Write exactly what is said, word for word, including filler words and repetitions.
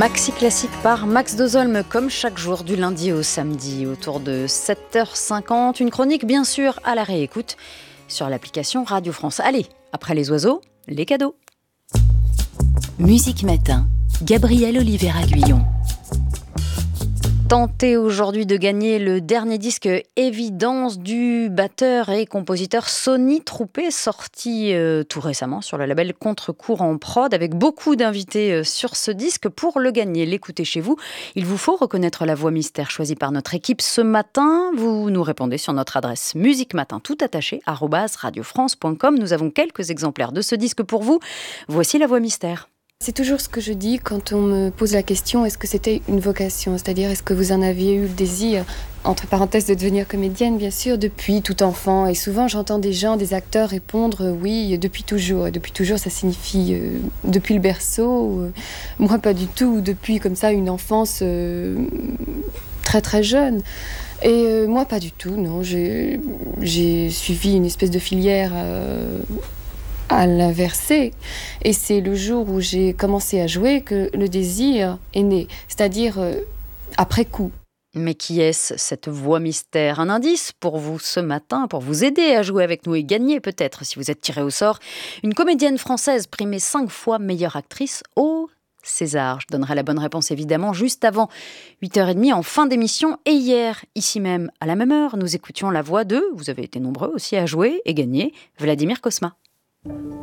Maxi Classique par Max Dozolme, comme chaque jour du lundi au samedi, autour de sept heures cinquante. Une chronique bien sûr à la réécoute sur l'application Radio France. Allez, après les oiseaux, les cadeaux. Musique Matin, Gabriel Oliveira-Guillon. Tentez aujourd'hui de gagner le dernier disque Évidence du batteur et compositeur Sonny Troupé, sorti euh, tout récemment sur le label Contre-Courant Prod, avec beaucoup d'invités euh, sur ce disque. Pour le gagner, l'écouter chez vous, il vous faut reconnaître la voix mystère choisie par notre équipe ce matin. Vous nous répondez sur notre adresse musiquematin tout attaché arobase radiofrance point com. Nous avons quelques exemplaires de ce disque pour vous. Voici la voix mystère. C'est toujours ce que je dis quand on me pose la question, est-ce que c'était une vocation ? C'est-à-dire, est-ce que vous en aviez eu le désir, entre parenthèses, de devenir comédienne, bien sûr, depuis tout enfant. Et souvent, j'entends des gens, des acteurs répondre euh, oui, depuis toujours. Et depuis toujours, ça signifie euh, depuis le berceau. Euh, moi, pas du tout. Depuis, comme ça, une enfance euh, très, très jeune. Et euh, moi, pas du tout, non. J'ai, j'ai suivi une espèce de filière... Euh, à l'inversé. Et c'est le jour où j'ai commencé à jouer que le désir est né, c'est-à-dire euh, après coup. Mais qui est-ce, cette voix mystère ? Un indice pour vous ce matin, pour vous aider à jouer avec nous et gagner peut-être, si vous êtes tiré au sort, une comédienne française primée cinq fois meilleure actrice au César. Je donnerai la bonne réponse évidemment juste avant huit heures trente en fin d'émission. Et hier, ici même, à la même heure, nous écoutions la voix de, vous avez été nombreux aussi à jouer et gagner, Vladimir Cosma.